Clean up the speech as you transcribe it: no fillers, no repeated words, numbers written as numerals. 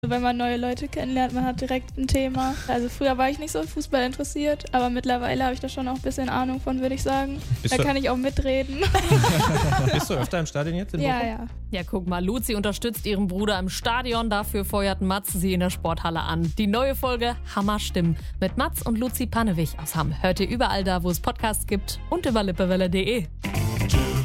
Wenn man neue Leute kennenlernt, man hat direkt ein Thema. Also früher war ich nicht so Fußball interessiert, aber mittlerweile habe ich da schon auch ein bisschen Ahnung von, würde ich sagen. Da kann ich auch mitreden. Bist du öfter im Stadion jetzt in Bochum? Ja. Ja, guck mal, Luzi unterstützt ihren Bruder im Stadion, dafür feuert Mats sie in der Sporthalle an. Die neue Folge Hammerstimmen mit Mats und Luzi Pannewig aus Hamm hört ihr überall da, wo es Podcasts gibt und über lippewelle.de.